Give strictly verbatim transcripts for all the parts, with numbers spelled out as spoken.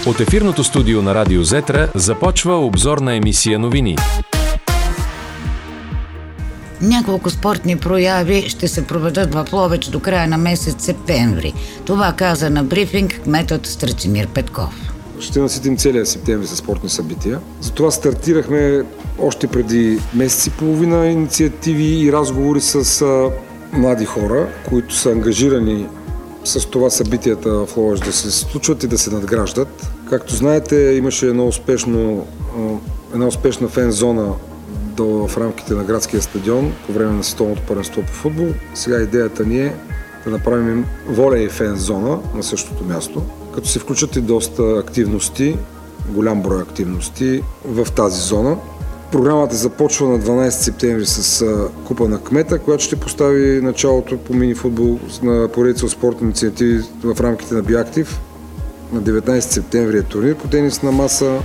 От ефирното студио на Радио Зетра започва обзорна емисия новини. Няколко спортни прояви ще се проведат в Ловеч до края на месец септември. Това каза на брифинг кметът Страцимир Петков. Ще наситим целия септември със спортни събития. Затова стартирахме още преди месец и половина инициативи и разговори с а, млади хора, които са ангажирани с това събитията в Ловеч да се случват и да се надграждат. Както знаете, имаше едно успешно, една успешна фен зона до, в рамките на градския стадион по време на световното първенство по футбол. Сега идеята ни е да направим волей фен зона на същото място, като се включат и доста активности, голям брой активности в тази зона. Програмата започва на дванадесети септември с Купа на кмета, която ще постави началото по мини-футбол на поредица от спортни инициативи в рамките на Биактив. На деветнадесети септември е турнир по тенис на маса,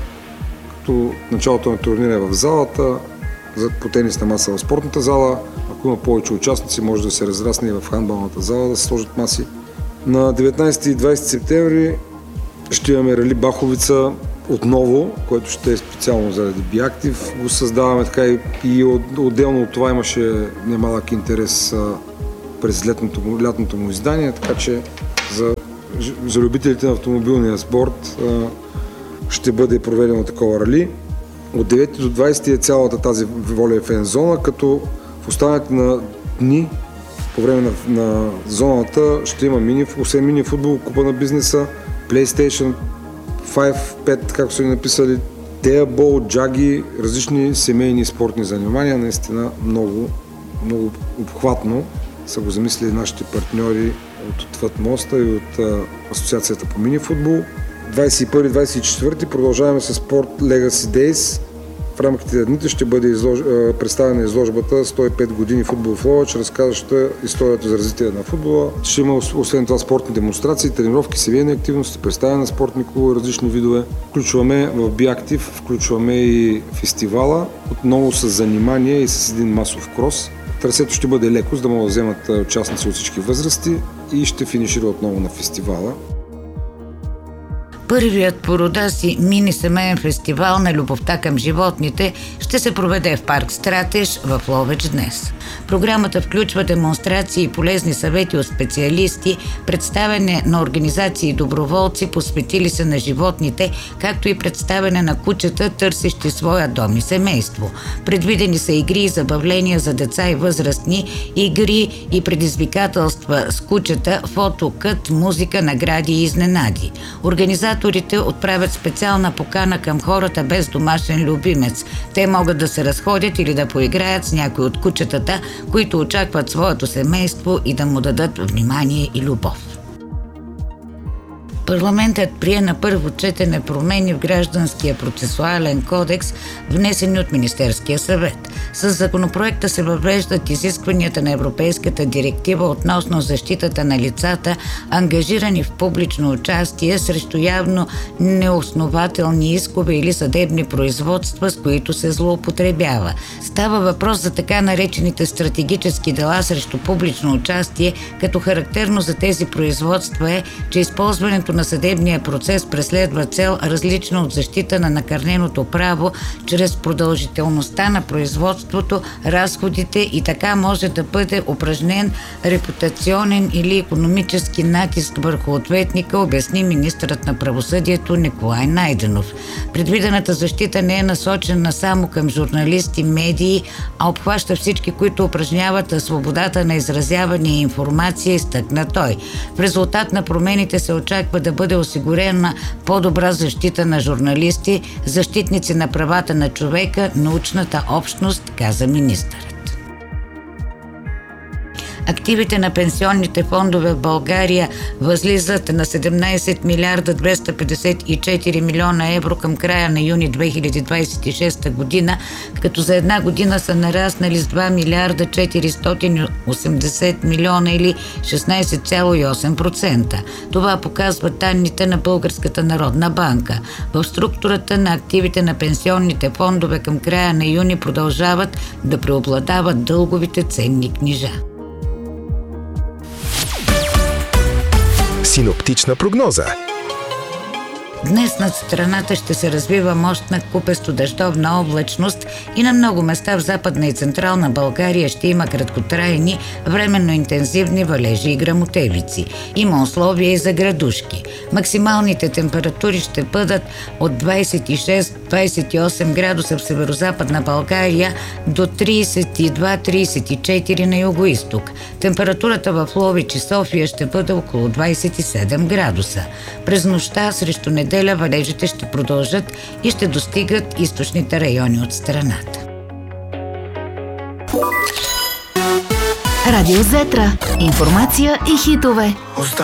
като началото на турнира е в залата, по тенис на маса в спортната зала. Ако има повече участници, може да се разрасне и в хандбалната зала, да се сложат маси. На деветнадесети и двадесети септември ще имаме рали Баховица отново, което ще е специално заради Биактив. Го създаваме така и, и отделно от това имаше немалък интерес а, през летното, лятното му издание, така че за, за любителите на автомобилния спорт а, ще бъде проведено такова рали. От девети до двадесети е цялата тази волей фен зона, като в останалите на дни по време на, на зоната ще има мини, освен мини футбол, Купа на бизнеса, PlayStation пет, пет, както са ни написали, теабол, джаги, различни семейни спортни занимания. Наистина много, много обхватно са го замислили нашите партньори от Отвъд моста и от а, Асоциацията по мини футбол. двадесет и първи и двадесет и четвърти продължаваме с Sport Legacy Days. В рамките на дните ще бъде излож... представена изложбата сто и пет години футбол в Ловеч, разказваща историята за развитие на футбола. Ще има освен това спортни демонстрации, тренировки, семейни активности, представяне на спортни клубове, различни видове. Включваме в Биактив, включваме и фестивала, отново с занимание и с един масов крос. Трасето ще бъде леко, за да могат да вземат участници от всички възрасти и ще финишира отново на фестивала. Първият по рода си мини-семейен фестивал на любовта към животните ще се проведе в парк Стратеж в Ловеч днес. Програмата включва демонстрации и полезни съвети от специалисти, представяне на организации и доброволци, посветили се на животните, както и представяне на кучета, търсещи своя дом и семейство. Предвидени са игри и забавления за деца и възрастни, игри и предизвикателства с кучета, фото, кът, музика, награди и изненади. Организаторите отправят специална покана към хората без домашен любимец. Те могат да се разходят или да поиграят с някой от кучетата, които очакват своето семейство и да му дадат внимание и любов. Парламентът прие на първо четене промени в Гражданския процесуален кодекс, внесени от Министерския съвет. С законопроекта се въвеждат изискванията на Европейската директива относно защитата на лицата, ангажирани в публично участие срещу явно неоснователни искове или съдебни производства, с които се злоупотребява. Става въпрос за така наречените стратегически дела срещу публично участие, като характерно за тези производства е, че използването на съдебния процес преследва цел различна от защита на накърненото право чрез продължителността на производството, разходите и така може да бъде упражнен репутационен или икономически натиск върху ответника, обясни министърът на правосъдието Николай Найденов. Предвидената защита не е насочена само към журналисти, медии, а обхваща всички, които упражняват свободата на изразяване и информация, изтъкна той. В резултат на промените се очаква да бъде осигурена по-добра защита на журналисти, защитници на правата на човека, научната общност, каза министърът. Активите на пенсионните фондове в България възлизат на седемнадесет милиарда двеста петдесет и четири милиона евро към края на юни две хиляди двадесет и шеста година, като за една година са нараснали с два милиарда четиристотин и осемдесет милиона или шестнадесет цяло и осем процента. Това показват данните на Българската народна банка. В структурата на активите на пенсионните фондове към края на юни продължават да преобладават дълговите ценни книжа. Синоптична прогноза. Днес над страната ще се развива мощна купесто-дъждовна облачност и на много места в Западна и Централна България ще има краткотрайни, временно интензивни валежи и гръмотевици. Има условия и за градушки. Максималните температури ще бъдат от двадесет и шест до двадесет и осем градуса в Северозападна България до тридесет и два до тридесет и четири на югоизток. Температурата в Ловеч и София ще бъде около двадесет и седем градуса. През нощта срещу неделя валежите ще продължат и ще достигат източните райони от страната. Радио Зетра. Информация и хитове.